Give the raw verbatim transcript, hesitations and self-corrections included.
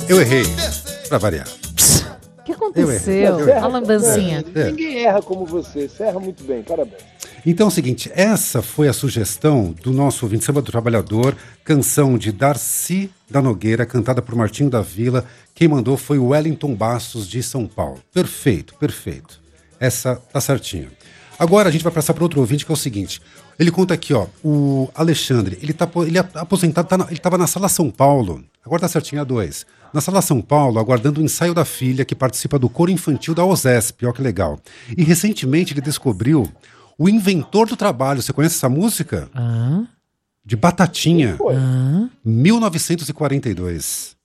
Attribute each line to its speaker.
Speaker 1: Eu errei, pra variar.
Speaker 2: O que aconteceu? A lambancinha.
Speaker 3: É, ninguém erra como você, você erra muito bem, parabéns.
Speaker 1: Então é o seguinte, essa foi a sugestão do nosso ouvinte, Samba do Trabalhador, canção de Darcy da Nogueira, cantada por Martinho da Vila. Quem mandou foi o Wellington Bastos, de São Paulo. Perfeito, perfeito. Essa tá certinho. Agora a gente vai passar para outro ouvinte, que é o seguinte. Ele conta aqui, ó, o Alexandre, ele tá ele é aposentado, tá na, ele estava na Sala São Paulo, agora tá certinho a dois. Na Sala São Paulo, aguardando o ensaio da filha, que participa do coro infantil da OSESP, ó que legal. E recentemente ele descobriu o Inventor do Trabalho. Você conhece essa música?
Speaker 2: Ah.
Speaker 1: De Batatinha.
Speaker 2: Ah.
Speaker 1: mil novecentos e quarenta e dois.